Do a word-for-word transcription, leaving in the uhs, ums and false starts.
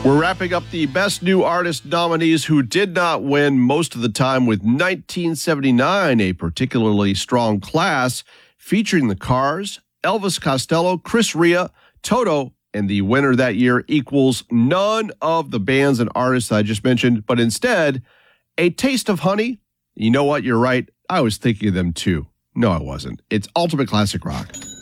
We're wrapping up the Best New Artist nominees who did not win most of the time with nineteen seventy-nine, a particularly strong class featuring the Cars, Elvis Costello, Chris Rea, Toto, and the winner that year equals none of the bands and artists I just mentioned, but instead, A Taste of Honey. You know what? You're right. I was thinking of them too. No, I wasn't. It's Ultimate Classic Rock.